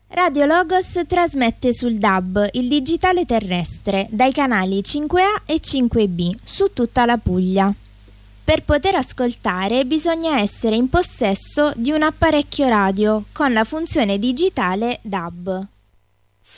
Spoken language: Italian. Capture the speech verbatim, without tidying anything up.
Radio Logos trasmette sul D A B, il digitale terrestre, dai canali cinque A e cinque B su tutta la Puglia. Per poter ascoltare bisogna essere in possesso di un apparecchio radio con la funzione digitale D A B.